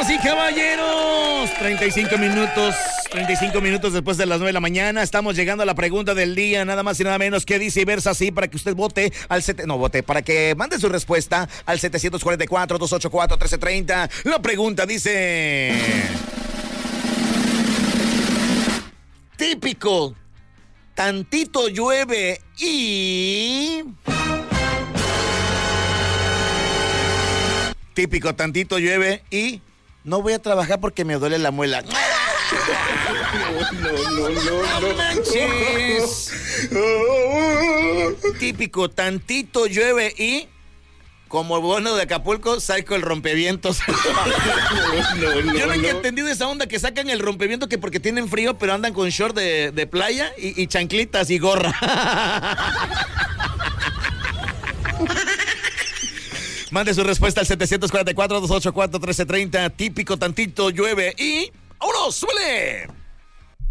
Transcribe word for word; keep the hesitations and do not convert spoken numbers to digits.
Damas y caballeros, treinta y cinco minutos, treinta y cinco minutos después de las nueve de la mañana, estamos llegando a la pregunta del día, nada más y nada menos que dice y versa así, para que usted vote al set, no vote, para que mande su respuesta al setecientos cuarenta y cuatro, doscientos ochenta y cuatro, trece treinta. La pregunta dice: típico, tantito llueve y... Típico, tantito llueve y no voy a trabajar porque me duele la muela. No, no, no, no, ¡No manches! Típico, tantito llueve y como el bueno de Acapulco, saco el rompevientos. no, no, Yo nunca no. he entendido esa onda que sacan el rompeviento que porque tienen frío, pero andan con short de, de playa y, y chanclitas y gorra. Mande su respuesta al setecientos cuarenta y cuatro, doscientos ochenta y cuatro, trece treinta. Típico, tantito llueve y... ¡vámonos! ¡Súbele!